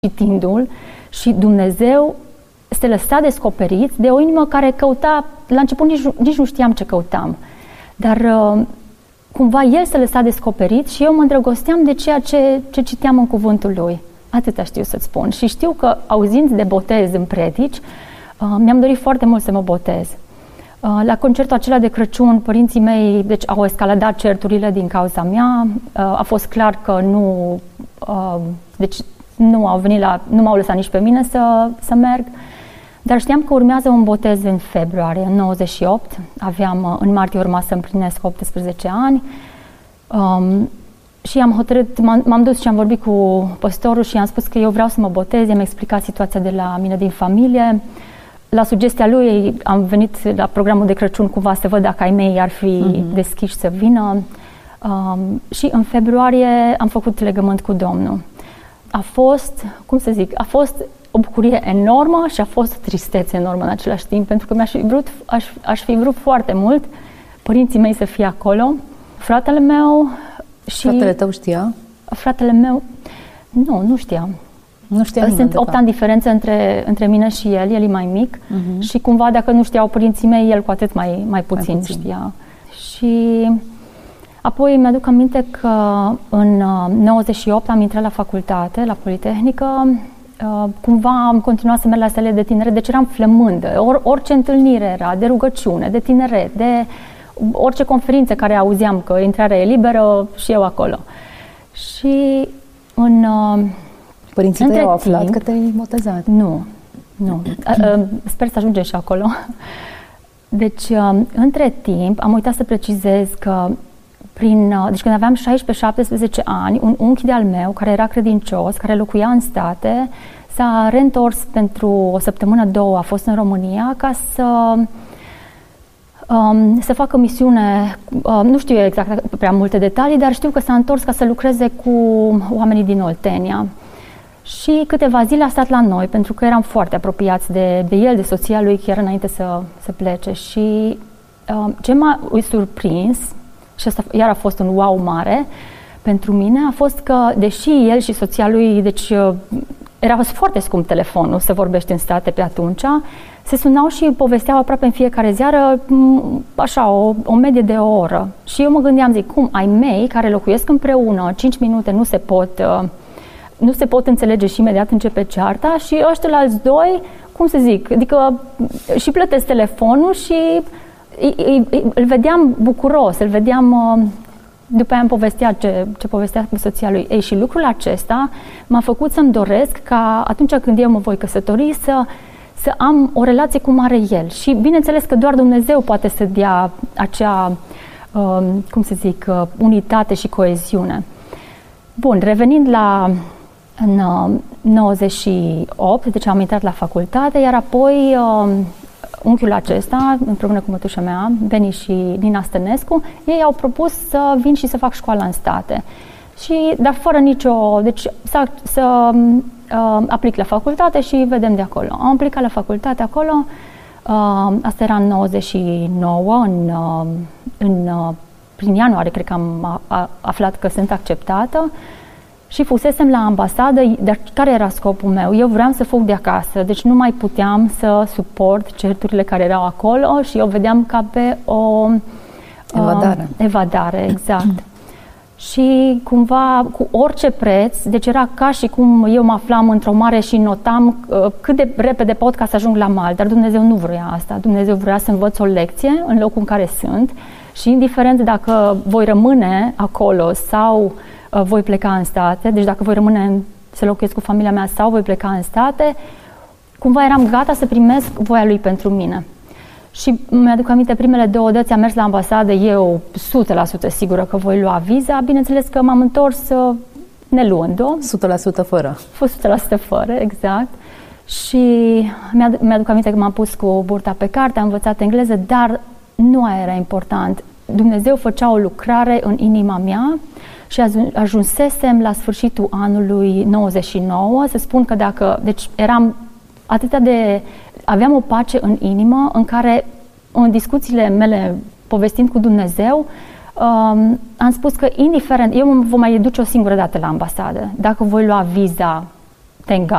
citindu-l și Dumnezeu se lăsa descoperit de o inimă care căuta, la început nici nu știam ce căutam, dar cumva El se lăsa descoperit și eu mă îndrăgosteam de ceea ce citeam în cuvântul Lui. Atâta știu să-ți spun. Și știu că, auzind de botez în predici, mi-am dorit foarte mult să mă botez. La concertul acela de Crăciun, părinții mei au escaladat certurile din cauza mea. A fost clar că nu m-au lăsat nici pe mine să merg. Dar știam că urmează un botez în februarie, în 98. În martie urma să împlinesc 18 ani. Și am hotărât, m-am dus și am vorbit cu păstorul și i-am spus că eu vreau să mă botez. I-am explicat situația de la mine din familie. La sugestia lui am venit la programul de Crăciun cumva să văd dacă ai mei ar fi deschiși să vină. Și în februarie am făcut legământ cu Domnul. A fost o bucurie enormă și a fost o tristețe enormă în același timp, pentru că aș fi vrut foarte mult părinții mei să fie acolo. Fratele meu și... Fratele tău știa? Fratele meu... Nu știa. Nu știa nimeni, Sunt 8 ani diferență între mine și el e mai mic și cumva dacă nu știau părinții mei, el cu atât mai puțin știa. Și apoi mi-aduc aminte că în 98 am intrat la facultate, la Politehnică. Cumva am continuat să merg la sale de tineret, deci eram flămândă. Orice întâlnire era, de rugăciune, de tineret, de orice conferință care auzeam că intrarea e liberă și eu acolo. Și Părinții tăi au aflat că te-ai botezat? Nu. Sper să ajungem și acolo. Deci, între timp, am uitat să precizez că deci când aveam 16-17 ani, un unchi de-al meu, care era credincios, care locuia în state, s-a reîntors pentru o săptămână, 2, a fost în România, ca să facă misiune, nu știu exact prea multe detalii, dar știu că s-a întors ca să lucreze cu oamenii din Oltenia. Și câteva zile a stat la noi, pentru că eram foarte apropiați de el, de soția lui, chiar înainte să plece. Și ce m-a surprins, și asta iar a fost un wow mare pentru mine, a fost că, deși el și soția lui, deci era foarte scump telefonul să vorbești în state pe atunci, se sunau și povesteau aproape în fiecare seară, așa, o medie de o oră. Și eu mă gândeam, cum ai mei care locuiesc împreună, 5 minute nu se pot înțelege și imediat începe cearta și ăștia alți doi, adică și plătesc telefonul și îl vedeam bucuros, după aia îmi povestea ce povestea cu soția lui. Și lucrul acesta m-a făcut să-mi doresc ca atunci când eu mă voi căsători să am o relație cum are el. Și bineînțeles că doar Dumnezeu poate să dea acea, unitate și coeziune. Bun, revenind în 98, deci am intrat la facultate, iar apoi unchiul acesta, împreună cu mătușa mea, Beni și Nina Stănescu, ei au propus să vin și să fac școala în state. Dar fără deci să aplic la facultate și vedem de acolo. Am aplicat la facultate acolo, asta era în 99, prin ianuarie cred că am aflat că sunt acceptată. Și fusesem la ambasadă, dar care era scopul meu? Eu vreau să fug de acasă, deci nu mai puteam să suport certurile care erau acolo și eu vedeam ca pe o evadare, exact. Și cumva, cu orice preț, deci era ca și cum eu mă aflam într-o mare și notam cât de repede pot ca să ajung la mal, dar Dumnezeu nu vrea asta. Dumnezeu vrea să învăț o lecție în locul în care sunt și indiferent dacă voi rămâne acolo sau voi pleca în state, deci dacă voi rămâne să locuiesc cu familia mea sau voi pleca în state, cumva eram gata să primesc voia lui pentru mine. Și mi-aduc aminte, primele 2 dăți am mers la ambasadă, eu 100% sigură că voi lua viza, bineînțeles că m-am întors neluând-o. 100% fără. 100% fără, exact. Și mi-aduc aminte că m-am pus cu burta pe carte, am învățat engleză, dar nu aia era important. Dumnezeu făcea o lucrare în inima mea și ajunsesem la sfârșitul anului 99 să spun că deci eram aveam o pace în inimă în care în discuțiile mele povestind cu Dumnezeu am spus că indiferent, eu mă voi mai duce o singură dată la ambasadă. Dacă voi lua viza, Tenga.